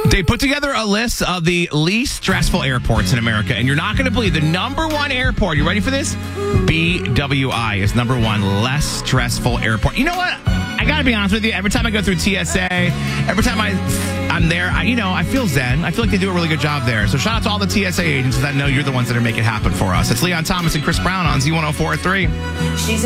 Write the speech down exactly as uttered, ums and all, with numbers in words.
They put together a list of the least stressful airports in America, and you're not going to believe the number one airport. You ready for this? B W I is number one less stressful airport. You know what? I got to be honest with you. Every time I go through T S A, every time I, I'm there, I, you know, I feel zen. I feel like they do a really good job there. So shout out to all the T S A agents that know you're the ones that are making it happen for us. It's Leon Thomas and Chris Brown on Z one oh four point three. She's